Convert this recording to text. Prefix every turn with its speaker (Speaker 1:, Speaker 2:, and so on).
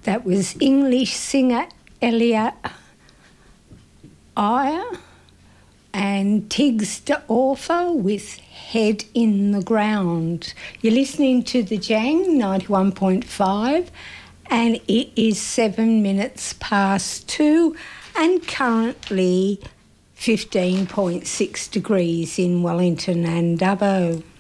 Speaker 1: That was English singer Elliot Eyre and Tiggs de Author with Head in the Ground. You're listening to The Jang 91.5 and it is 7 minutes past 2 and currently 15.6 degrees in Wellington and Dubbo.